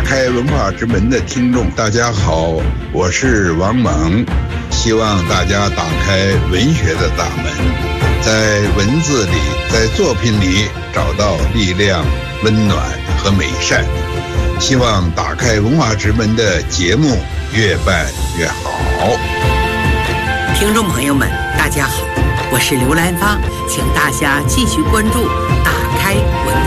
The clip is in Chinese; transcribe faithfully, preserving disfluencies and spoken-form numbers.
开文化之门的听众，大家好，我是王蒙。希望大家打开文学的大门，在文字里，在作品里找到力量、温暖和美善。希望打开文化之门的节目越办越好。 听众朋友们，大家好，我是刘兰芳，请大家继续关注打开文化